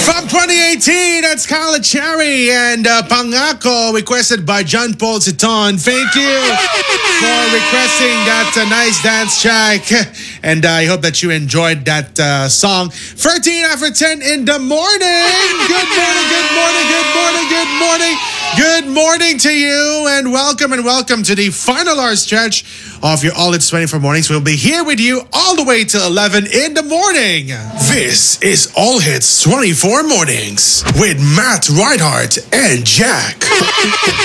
From 2018, that's Kala Cherry and Pangako, requested by John Paul Citon. Thank you for requesting that nice dance track. And I hope that you enjoyed that song. 13 after 10 in the morning. Good morning, good morning, good morning, good morning. Good morning to you and welcome to the final hour stretch of your All It's 24 Mornings. We'll be here with you all the way till 11 in the morning. This is All Hits 24 Mornings with Matt Reinhardt and Jack.